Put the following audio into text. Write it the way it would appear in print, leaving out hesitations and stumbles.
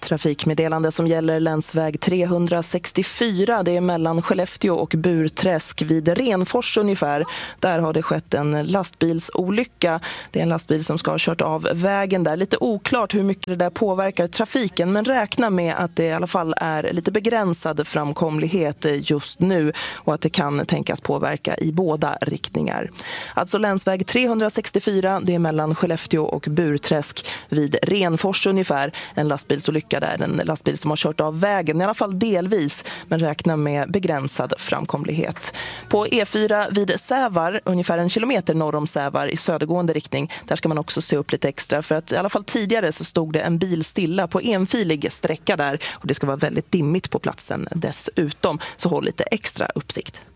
Trafikmeddelande som gäller länsväg 364. Det är mellan Skellefteå och Burträsk vid Renfors ungefär. Där har det skett en lastbilsolycka. Det är en lastbil som ska ha kört av vägen där. Lite oklart hur mycket det där påverkar trafiken, men räkna med att det i alla fall är lite begränsad framkomlighet just nu och att det kan tänkas påverka i båda riktningar. Alltså länsväg 364, det är mellan Skellefteå och Burträsk vid Renfors ungefär. En lastbilsolycka där, en lastbil som har kört av vägen, i alla fall delvis, men räkna med begränsad framkomlighet. På E4 vid Sävar, ungefär 1 kilometer norr om Sävar i södergående riktning, där ska man också se upp lite extra, för att i alla fall tidigare så stod det en bil stilla på enfilig sträcka där och det ska vara väldigt dimmigt på platsen dessutom, så håll lite extra uppsikt.